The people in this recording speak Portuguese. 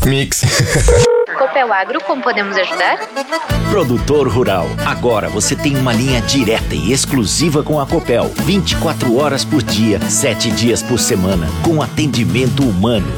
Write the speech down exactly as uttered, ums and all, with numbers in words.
Mix. Copel Agro, como podemos ajudar? Produtor rural, agora você tem uma linha direta e exclusiva com a Copel. vinte e quatro horas por dia, sete dias por semana, com atendimento humano.